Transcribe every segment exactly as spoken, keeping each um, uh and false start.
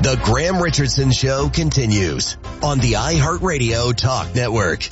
The Graham Richardson Show continues on the iHeartRadio Talk Network.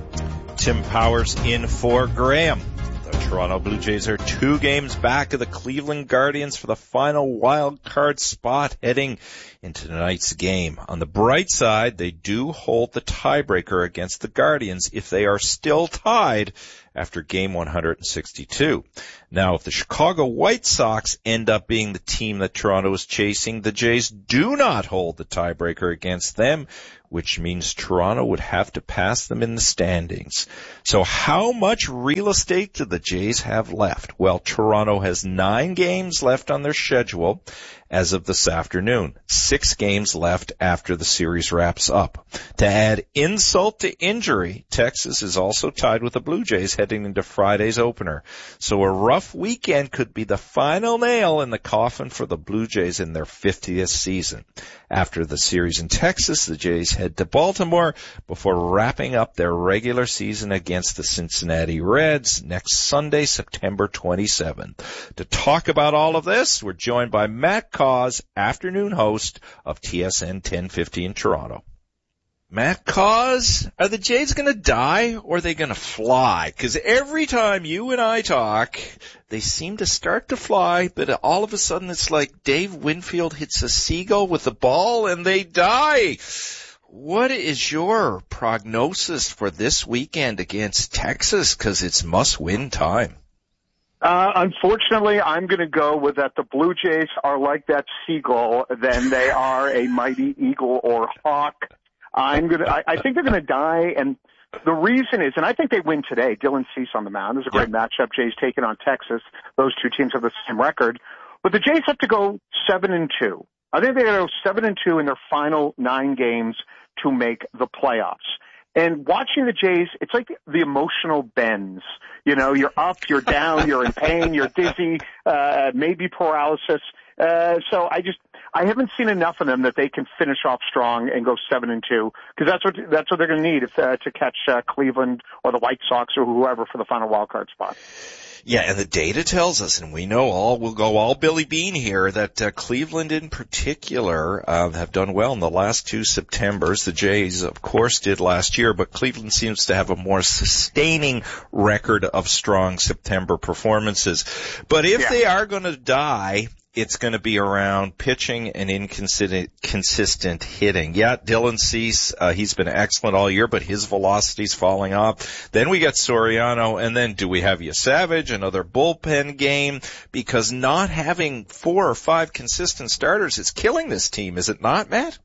Tim Powers in for Graham. The Toronto Blue Jays are two games back of the Cleveland Guardians for the final wild card spot heading into tonight's game. On the bright side, they do hold the tiebreaker against the Guardians if they are still tied after game one hundred sixty-two. Now, if the Chicago White Sox end up being the team that Toronto is chasing, the Jays do not hold the tiebreaker against them, which means Toronto would have to pass them in the standings. So how much real estate do the Jays have left? Well, Toronto has nine games left on their schedule as of this afternoon. Six games left after the series wraps up. To add insult to injury, Texas is also tied with the Blue Jays heading into Friday's opener. So a rough weekend could be the final nail in the coffin for the Blue Jays in their fiftieth season. After the series in Texas, the Jays head to Baltimore before wrapping up their regular season against the Cincinnati Reds next Sunday, September twenty-seventh. To talk about all of this, we're joined by Matt Cauz, afternoon host of T S N ten fifty in Toronto. Matt Cauz, are the Jays going to die or are they going to fly? Because every time you and I talk, they seem to start to fly, but all of a sudden it's like Dave Winfield hits a seagull with the ball and they die. What is your prognosis for this weekend against Texas? Because it's must-win time. Uh, unfortunately, I'm going to go with that the Blue Jays are like that seagull than they are a mighty eagle or hawk. I'm going to, I, I think they're going to die, and the reason is, and I think they win today. Dylan Cease on the mound. It's a great yeah. matchup. Jays taking on Texas. Those two teams have the same record. But the Jays have to go seven and two. I think they're going to go seven and two in their final nine games to make the playoffs. And watching the Jays, it's like the emotional bends. You know, you're up, you're down, you're in pain, you're dizzy, uh, maybe paralysis. Uh, so I just, I haven't seen enough of them that they can finish off strong and go seven and two, because that's what, that's what they're going to need if, uh, to catch, uh, Cleveland or the White Sox or whoever for the final wild card spot. Yeah, and the data tells us, and we know all, we'll go all Billy Bean here, that uh, Cleveland in particular uh, have done well in the last two Septembers. The Jays, of course, did last year, but Cleveland seems to have a more sustaining record of strong September performances. But if yeah. they are going to die, it's going to be around pitching and inconsistent consistent hitting. Yeah, Dylan Cease, uh, he's been excellent all year, but his velocity's falling off. Then we got Soriano, and then do we have you Savage, another bullpen game? Because not having four or five consistent starters is killing this team, is it not, Matt?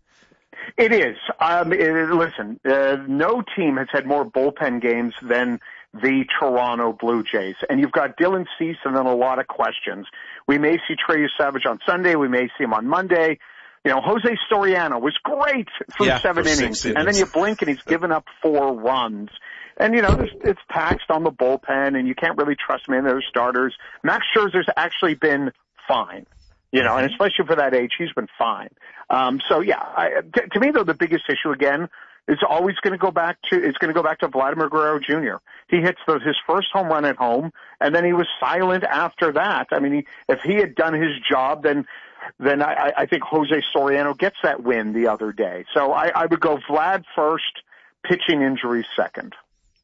It is. Um, it, listen, uh, no team has had more bullpen games than the Toronto Blue Jays. And you've got Dylan Cease and then a lot of questions. We may see Trey Savage on Sunday. We may see him on Monday. You know, Jose Soriano was great through yeah, seven innings. innings. And then you blink and he's given up four runs. And, you know, it's taxed on the bullpen, and you can't really trust him in their starters. Max Scherzer's actually been fine. You know, and especially for that age, he's been fine. Um, so, yeah, I, t- to me, though, the biggest issue, again, is always going to go back to, it's going to go back to Vladimir Guerrero Junior He hits the, his first home run at home, and then he was silent after that. I mean, he, if he had done his job, then, then I, I think Jose Soriano gets that win the other day. So I, I would go Vlad first, pitching injuries second.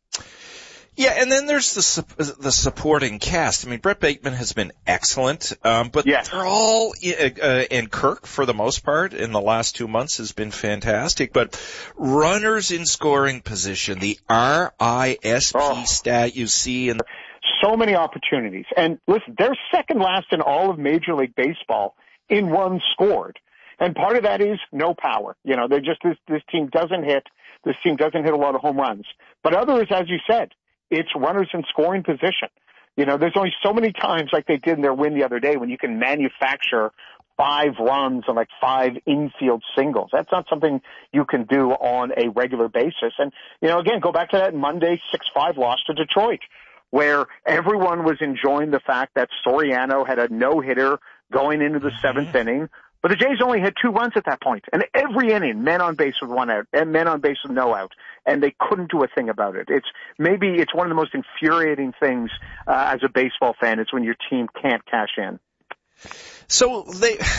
Yeah, and then there's the the supporting cast. I mean, Brett Bateman has been excellent, um, but yes. they're all, uh, and Kirk, for the most part, in the last two months has been fantastic. But runners in scoring position, the R I S P oh. stat you see in so many opportunities. And listen, they're second last in all of Major League Baseball in runs scored. And part of that is no power. You know, they're just, this, this team doesn't hit, this team doesn't hit a lot of home runs. But others, as you said, it's runners in scoring position. You know, there's only so many times, like they did in their win the other day, when you can manufacture five runs and like five infield singles. That's not something you can do on a regular basis. And, you know, again, go back to that Monday six five loss to Detroit, where everyone was enjoying the fact that Soriano had a no-hitter going into the seventh mm-hmm. inning. But the Jays only had two runs at that point, and every inning, men on base with one out, and men on base with no out, and they couldn't do a thing about it. It's maybe it's one of the most infuriating things uh, as a baseball fan is when your team can't cash in. So they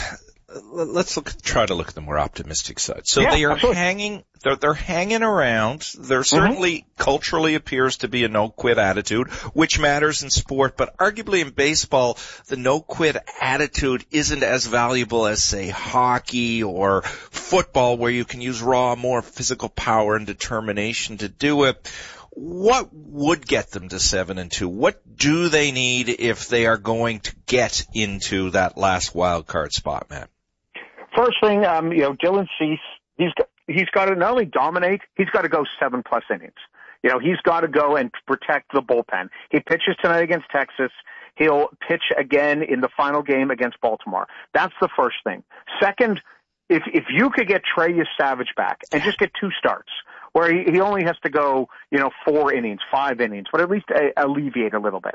let's look, try to look at the more optimistic side. So yeah, they are absolutely. hanging, they're, they're hanging around. There certainly mm-hmm. culturally appears to be a no-quit attitude, which matters in sport, but arguably in baseball, the no-quit attitude isn't as valuable as, say, hockey or football, where you can use raw, more physical power and determination to do it. What would get them to seven and two? What do they need if they are going to get into that last wild card spot, man? First thing, um, you know, Dylan Cease, he's got, he's got to not only dominate, he's got to go seven plus innings. You know, he's got to go and protect the bullpen. He pitches tonight against Texas. He'll pitch again in the final game against Baltimore. That's the first thing. Second, if if you could get Trey Savage back and just get two starts, where he, he only has to go, you know, four innings, five innings, but at least a, alleviate a little bit.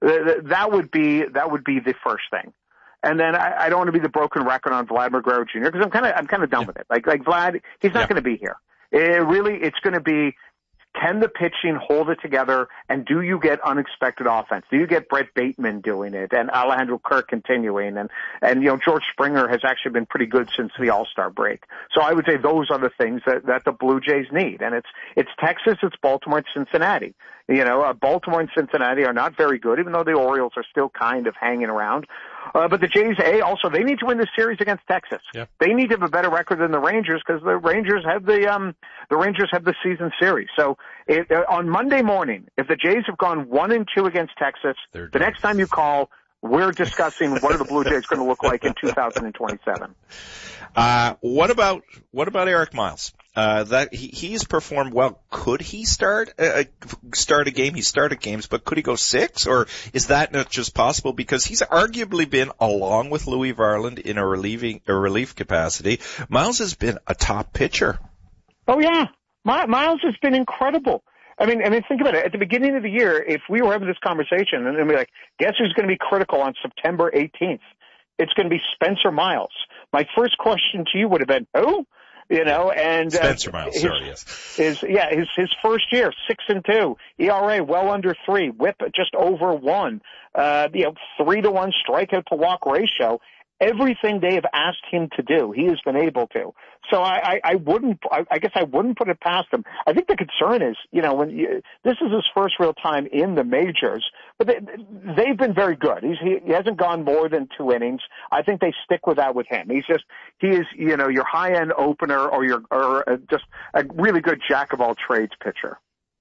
That would be that would be the first thing. And then I, I don't want to be the broken record on Vladimir Guerrero Junior because I'm kind of I'm kind of done yeah. with it. Like like Vlad, he's not yeah. going to be here. It really, it's going to be, can the pitching hold it together, and do you get unexpected offense? Do you get Brett Bateman doing it and Alejandro Kirk continuing? And, and, you know, George Springer has actually been pretty good since the All-Star break. So I would say those are the things that, that the Blue Jays need. And it's, it's Texas, it's Baltimore, it's Cincinnati. You know, uh, Baltimore and Cincinnati are not very good, even though the Orioles are still kind of hanging around. Uh, but the Jays, A, also, they need to win this series against Texas. Yeah. They need to have a better record than the Rangers because the Rangers have the, um, the Rangers have the season series. So it, uh, on Monday morning, if the Jays have gone one and two against Texas, They're the done. next time you call, we're discussing what are the Blue Jays going to look like in two thousand twenty-seven. Uh, what about, what about Eric Miles? Uh, that he, he's performed well. Could he start, uh, start a game? He started games, but could he go six? Or is that not just possible? Because he's arguably been, along with Louis Varland, in a relieving, a relief capacity. Miles has been a top pitcher. Oh yeah. My, Miles has been incredible. I mean, I mean, think about it. At the beginning of the year, if we were having this conversation and we're like, guess who's going to be critical on September eighteenth? It's going to be Spencer Miles. My first question to you would have been, who? You know, and Spencer uh, Miles, his, sorry, yes. His, yeah, his, his first year, six and two, E R A well under three, whip just over one, uh, you know, three to one strikeout to walk ratio. Everything they have asked him to do, he has been able to. So I, I, I wouldn't, I, I guess I wouldn't put it past him. I think the concern is, you know, when you, this is his first real time in the majors, but they, they've been very good. He's, he, he hasn't gone more than two innings. I think they stick with that with him. He's just, he is, you know, your high end opener or your, or just a really good jack of all trades pitcher.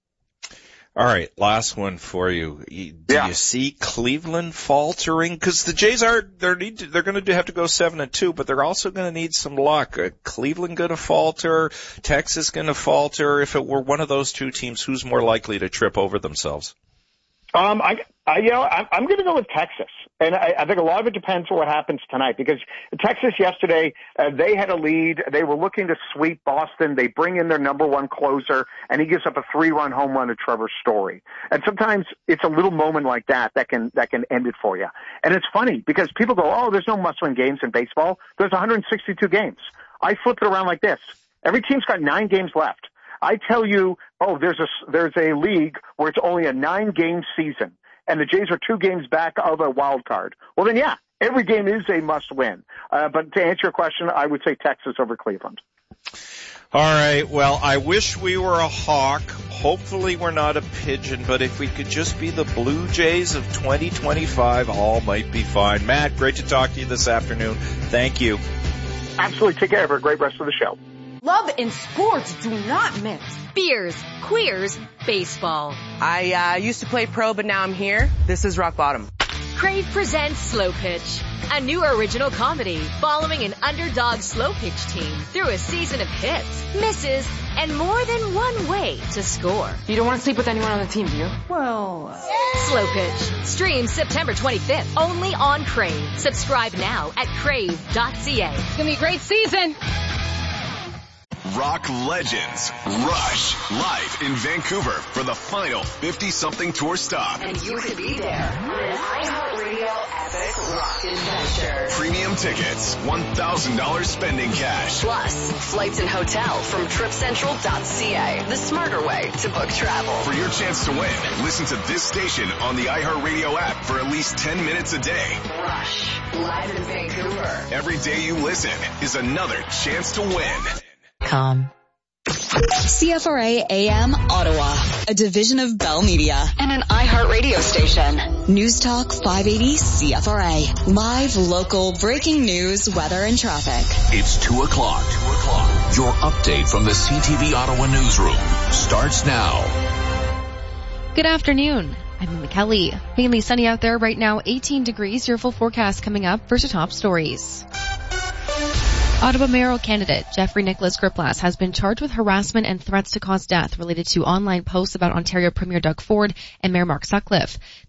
All right, last one for you. Do yeah. you see Cleveland faltering? Because the Jays are they're need to, they're going to have to go seven and two, but they're also going to need some luck. Uh, Cleveland going to falter? Texas going to falter? If it were one of those two teams, who's more likely to trip over themselves? Um, I, I, you know, I, I'm going to go with Texas, and I, I think a lot of it depends on what happens tonight. Because Texas yesterday, uh, they had a lead. They were looking to sweep Boston. They bring in their number one closer, and he gives up a three-run home run to Trevor Story. And sometimes it's a little moment like that that can that can end it for you. And it's funny because people go, "Oh, there's no must-win games in baseball." There's one hundred sixty-two games. I flip it around like this: every team's got nine games left. I tell you, oh, there's a, there's a league where it's only a nine-game season, and the Jays are two games back of a wild card. Well, then, yeah, every game is a must-win. Uh, but to answer your question, I would say Texas over Cleveland. All right, well, I wish we were a hawk. Hopefully we're not a pigeon, but if we could just be the Blue Jays of twenty twenty-five, all might be fine. Matt, great to talk to you this afternoon. Thank you. Absolutely. Take care. Have a great rest of the show. Love and sports do not mix. Beers, queers, baseball. I uh, used to play pro, but now I'm here. This is rock bottom. Crave presents Slow Pitch, a new original comedy following an underdog slow pitch team through a season of hits, misses, and more than one way to score. You don't want to sleep with anyone on the team, do you? Well... Uh... Slow Pitch. Streams September twenty-fifth, only on Crave. Subscribe now at crave dot c a. It's going to be a great season. Rock legends Rush live in Vancouver for the final fifty-something tour stop. And you could be there on an iHeartRadio Epic Rock Adventure. Premium tickets, one thousand dollars spending cash. Plus, flights and hotel from trip central dot c a. The smarter way to book travel. For your chance to win, listen to this station on the iHeartRadio app for at least ten minutes a day. Rush. Live in Vancouver. Every day you listen is another chance to win. Com. C F R A A M Ottawa, a division of Bell Media And an iHeartRadio station. News Talk five eighty C F R A. Live, local, breaking news, weather, and traffic. It's two o'clock. Two o'clock. Your update from the C T V Ottawa newsroom starts now. Good afternoon. I'm Emma Kelly. Mainly sunny out there right now, eighteen degrees. Your full forecast coming up. First to top stories. Ottawa mayoral candidate Jeffrey Nicholas Griplas has been charged with harassment and threats to cause death related to online posts about Ontario Premier Doug Ford and Mayor Mark Sutcliffe.